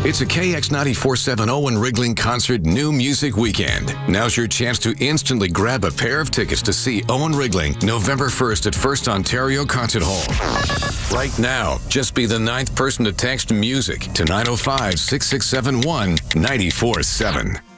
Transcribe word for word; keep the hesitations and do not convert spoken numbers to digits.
It's a K X ninety-four point seven Owen Rigling Concert New Music Weekend. Now's your chance to instantly grab a pair of tickets to see Owen Rigling November first at First Ontario Concert Hall. Right now, just be the ninth person to text MUSIC to nine oh five, six six seven one, nine four seven.